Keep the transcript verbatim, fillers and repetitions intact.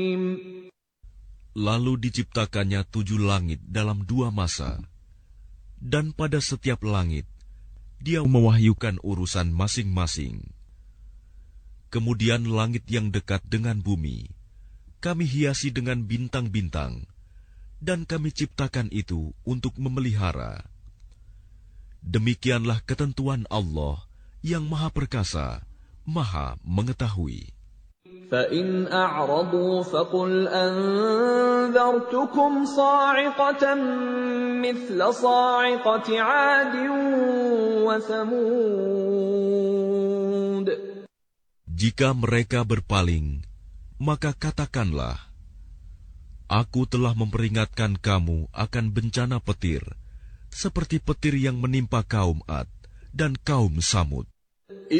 Lalu diciptakannya tujuh langit dalam dua masa, dan pada setiap langit Dia mewahyukan urusan masing-masing. Kemudian langit yang dekat dengan bumi Kami hiasi dengan bintang-bintang, dan Kami ciptakan itu untuk memelihara. Demikianlah ketentuan Allah yang Maha Perkasa, Maha Mengetahui. فَإِنْ أَعْرَضُوا فَقُلْ أَنذَرْتُكُمْ صَاعِقَةً مِثْلَ صَاعِقَةِ عَادٍ وَثَمُودَ. Jika mereka berpaling, maka katakanlah, Aku telah memperingatkan kamu akan bencana petir, seperti petir yang menimpa kaum Ad dan kaum Samud.